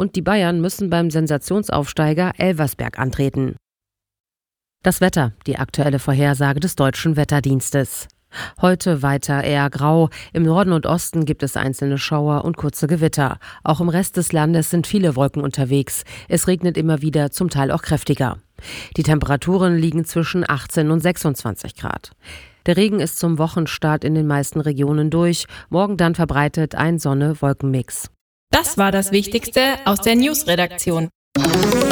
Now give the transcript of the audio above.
und die Bayern müssen beim Sensationsaufsteiger Elversberg antreten. Das Wetter, die aktuelle Vorhersage des Deutschen Wetterdienstes. Heute weiter eher grau. Im Norden und Osten gibt es einzelne Schauer und kurze Gewitter. Auch im Rest des Landes sind viele Wolken unterwegs. Es regnet immer wieder, zum Teil auch kräftiger. Die Temperaturen liegen zwischen 18 und 26 Grad. Der Regen ist zum Wochenstart in den meisten Regionen durch. Morgen dann verbreitet ein Sonne-Wolken-Mix. Das war das Wichtigste aus der News-Redaktion.